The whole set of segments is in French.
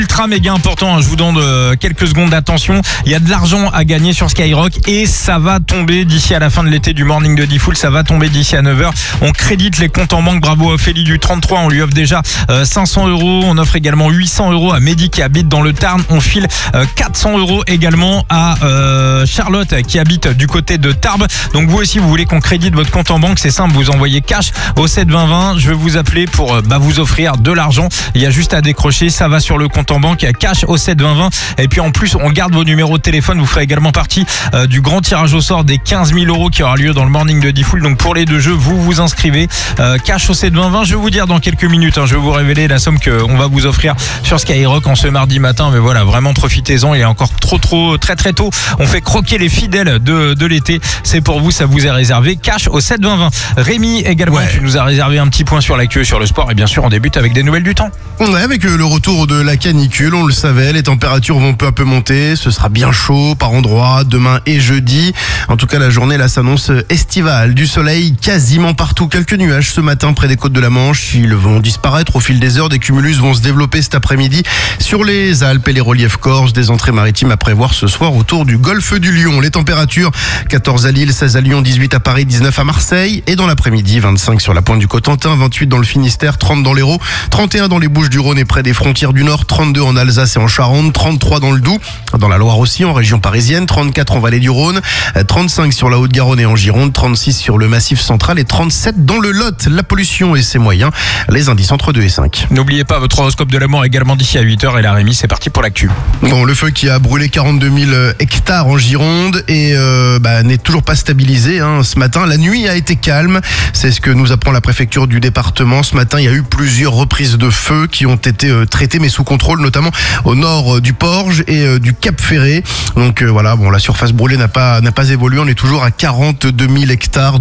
Ultra méga important, je vous donne quelques secondes d'attention. Il y a de l'argent à gagner sur Skyrock et ça va tomber d'ici à la fin de l'été du Morning de Diffoul. Ça va tomber d'ici à 9h. On crédite les comptes en banque. Bravo à Ophélie du 33. On lui offre déjà 500 €. On offre également 800 € à Mehdi qui habite dans le Tarn. On file 400 € également à Charlotte qui habite du côté de Tarbes. Donc vous aussi, vous voulez qu'on crédite votre compte en banque, c'est simple. Vous envoyez cash au 7 20 20. Je vais vous appeler pour vous offrir de l'argent. Il y a juste à décrocher. Ça va sur le compte en banque, cash au 7 20 20. Et puis en plus, on garde vos numéros de téléphone. Vous ferez également partie du grand tirage au sort des 15 000 € qui aura lieu dans le Morning de Diffoul. Donc pour les deux jeux, vous vous inscrivez. Cash au 7 20 20. Je vais vous dire dans quelques minutes. Je vais vous révéler la somme qu'on va vous offrir sur Skyrock en ce mardi matin. Mais voilà, vraiment profitez-en. Il est encore très tôt. On fait croquer les fidèles de l'été. C'est pour vous, ça vous est réservé. Cash au 7 20 20. Rémi également, tu nous as réservé un petit point sur l'actu et sur le sport. Et bien sûr, on débute avec des nouvelles du temps. Avec le retour de la canicule, on le savait, les températures vont peu à peu monter. Ce sera bien chaud par endroits demain et jeudi. En tout cas, la journée là s'annonce estivale. Du soleil quasiment partout. Quelques nuages ce matin près des côtes de la Manche. Ils vont disparaître au fil des heures. Des cumulus vont se développer cet après-midi sur les Alpes et les reliefs corses. Des entrées maritimes à prévoir ce soir autour du golfe du Lion. Les températures 14 à Lille, 16 à Lyon, 18 à Paris, 19 à Marseille. Et dans l'après-midi, 25 sur la pointe du Cotentin, 28 dans le Finistère, 30 dans l'Hérault, 31 dans les Bouches-du-Rhône et près des frontières du Nord, 32 en Alsace et en Charente, 33 dans le Doubs, dans la Loire aussi, en région parisienne, 34 en Vallée du Rhône, 35 sur la Haute-Garonne et en Gironde, 36 sur le Massif central et 37 dans le Lot. La pollution et ses moyens, les indices entre 2 et 5. N'oubliez pas votre horoscope de l'amour également d'ici à 8h. Et la Rémi, c'est parti pour l'actu. Bon, le feu qui a brûlé 42 000 hectares en Gironde et n'est toujours pas stabilisé ce matin. La nuit a été calme, c'est ce que nous apprend la préfecture du département. Ce matin, il y a eu plusieurs reprises de feu qui ont été traitées mais sous contrôle, notamment au nord du Porge et du Cap Ferré. Donc la surface brûlée n'a pas évolué. On est toujours à 42 000 hectares,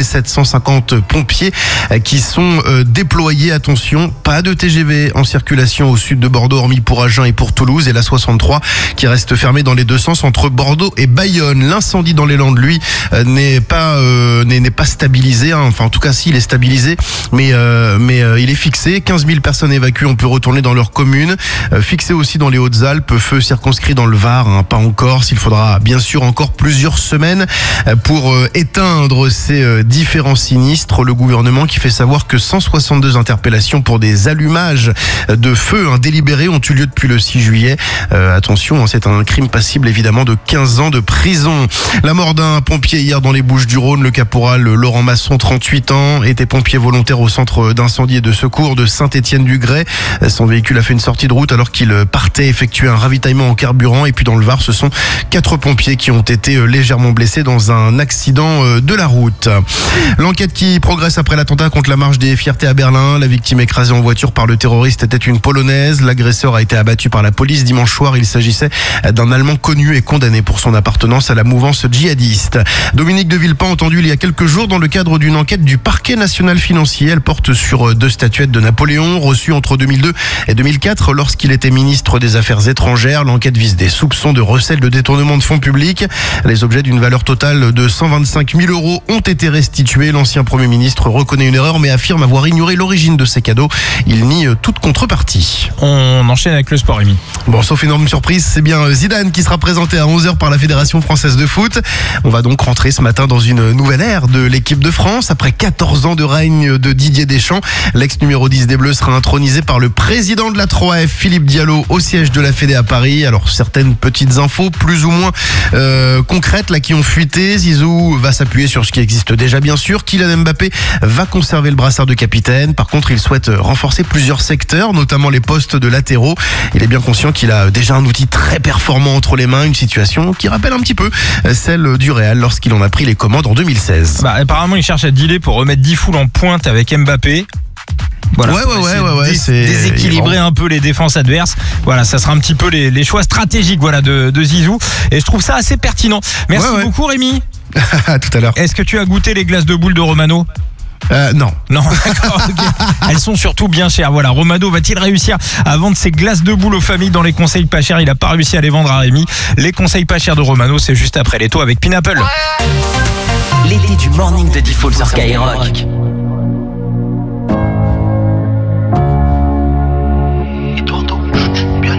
2750 pompiers qui sont déployés. Attention, pas de TGV en circulation au sud de Bordeaux, hormis pour Agen et pour Toulouse, et la 63 qui reste fermée dans les deux sens entre Bordeaux et Bayonne. L'incendie dans les Landes, lui, n'est pas stabilisé. Enfin, en tout cas, si, il est stabilisé, mais il est fixé. 15 000 personnes évacuées, on peut retourner dans leur commune. Fixé aussi dans les Hautes-Alpes, feu circonscrit dans le Var, pas en Corse. Il faudra bien sûr encore plusieurs semaines pour éteindre ces différents sinistres. Le gouvernement qui fait savoir que 162 interpellations pour des allumages de feu délibérés ont eu lieu depuis le 6 juillet. Attention, c'est un crime passible évidemment de 15 ans de prison. La mort d'un pompier hier dans les Bouches-du-Rhône. Le caporal Laurent Masson, 38 ans, était pompier volontaire au centre d'incendie et de secours de Saint-Étienne-du-Grès. Son véhicule a fait une sortie de route alors qu'il partait effectuer un ravitaillement en carburant. Et puis dans le Var, ce sont 4 pompiers qui ont été légèrement blessés dans un accident de la route. L'enquête qui progresse après l'attentat contre la marche des Fiertés à Berlin. La victime écrasée en voiture par le terroriste était une Polonaise. L'agresseur a été abattu par la police dimanche soir. Il s'agissait d'un Allemand connu et condamné pour son appartenance à la mouvance djihadiste. Dominique de Villepin, entendu il y a quelques jours dans le cadre d'une enquête du parquet national financier. Elle porte sur 2 statuettes de Napoléon reçues entre 2002 et 2004 lorsqu'il était ministre des Affaires étrangères. L'enquête vise des soupçons de recel de détournement de fonds publics. Les objets d'une valeur totale de 125 000 € ont été restitués. L'ancien Premier ministre reconnaît une erreur mais affirme avoir ignoré l'origine de ces cadeaux. Il nie toute contrepartie. On enchaîne avec le sport, Rémi. Bon, sauf énorme surprise, c'est bien Zidane qui sera présenté à 11h par la Fédération française de foot. On va donc rentrer ce matin dans une nouvelle ère de l'équipe de France. Après 14 ans de règne de Didier Deschamps, l'ex numéro 10 des Bleus sera intronisé par le président de la 3F, Philippe Diallo, au siège de la Fédé à Paris. Alors, certaines petites infos plus ou moins concrètes là qui ont fuité. Zizou va s'appuyer sur ce qui existe déjà, bien sûr. Kylian Mbappé va conserver le brassard de capitaine. Par contre, il souhaite renforcer plusieurs secteurs, notamment les postes de latéraux. Il est bien conscient qu'il a déjà un outil très performant entre les mains, une situation qui rappelle un petit peu celle du Real lorsqu'il en a pris les commandes en 2016. Apparemment, il cherche à dealer pour remettre Diffoul en pointe avec Mbappé. Voilà, c'est déséquilibrer un peu les défenses adverses. Voilà, ça sera un petit peu les choix stratégiques de Zizou. Et je trouve ça assez pertinent. Merci beaucoup, Rémi. À tout à l'heure. Est-ce que tu as goûté les glaces de boules de Romano ? Non. Non, d'accord. Okay. Elles sont surtout bien chères. Voilà, Romano va-t-il réussir à vendre ses glaces de boules aux familles dans les conseils pas chers ? Il n'a pas réussi à les vendre à Rémi. Les conseils pas chers de Romano, c'est juste après les taux avec Pineapple. L'été du Morning de Diffoul sur Skyrock.